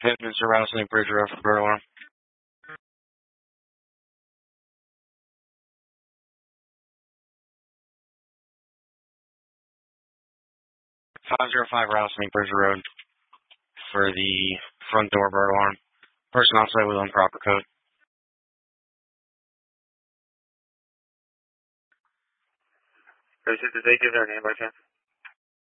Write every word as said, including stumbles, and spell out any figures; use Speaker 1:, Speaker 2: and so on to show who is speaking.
Speaker 1: Mister Rattlesnake Bridge Road for burglar alarm. five oh five Rattlesnake Bridge Road for the front door burglar alarm. Person outside with improper code.
Speaker 2: Did they give their name by chance?